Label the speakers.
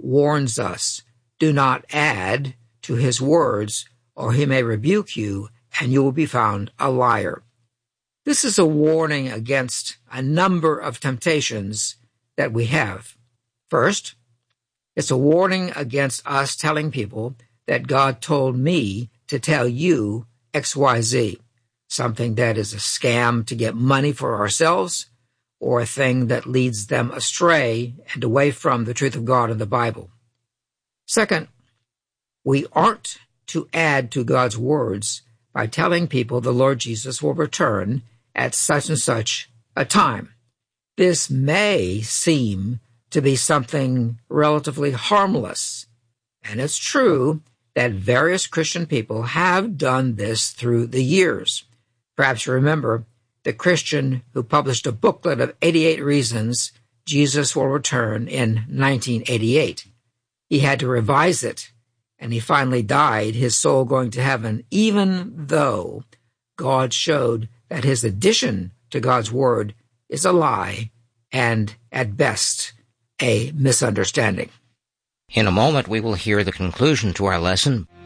Speaker 1: warns us, do not add to his words, or he may rebuke you, and you will be found a liar. This is a warning against a number of temptations that we have. First, it's a warning against us telling people that God told me to tell you XYZ, something that is a scam to get money for ourselves, or a thing that leads them astray and away from the truth of God in the Bible. Second, we aren't to add to God's words by telling people the Lord Jesus will return at such and such a time. This may seem to be something relatively harmless, and it's true that various Christian people have done this through the years. Perhaps you remember the Christian who published a booklet of 88 reasons Jesus will return in 1988. He had to revise it, and he finally died, his soul going to heaven, even though God showed that his addition to God's word is a lie and, at best, a misunderstanding.
Speaker 2: In a moment, we will hear the conclusion to our lesson.